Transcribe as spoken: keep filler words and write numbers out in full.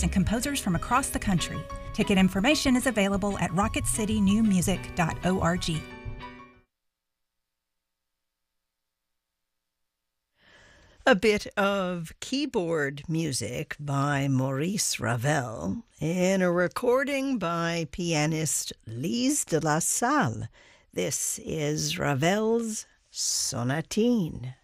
and composers from across the country. Ticket information is available at rocket city new music dot org. A bit of keyboard music by Maurice Ravel in a recording by pianist Lise de la Salle. This is Ravel's Sonatine.